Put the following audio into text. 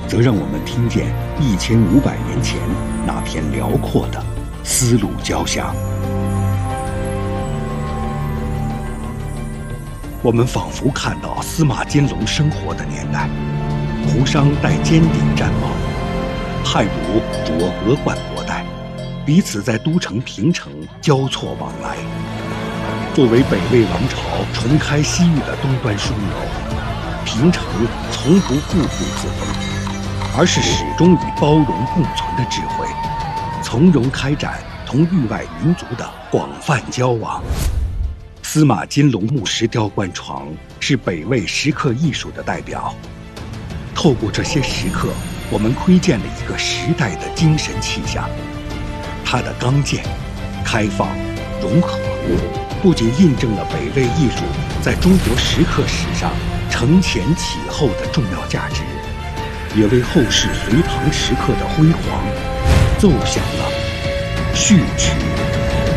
则让我们听见1500年前那片辽阔的丝路交响。我们仿佛看到司马金龙生活的年代，胡商戴尖顶毡帽，汉儒着鹅冠博带，彼此在都城平城交错往来。作为北魏王朝重开西域的东端枢纽，平城从不固步自封，而是始终以包容共存的智慧，从容开展同域外民族的广泛交往。司马金龙木石雕棺床是北魏石刻艺术的代表。透过这些石刻，我们窥见了一个时代的精神气象。它的刚健、开放、融合，不仅印证了北魏艺术在中国石刻史上承前启后的重要价值，也为后世隋唐石刻的辉煌奏响了序曲。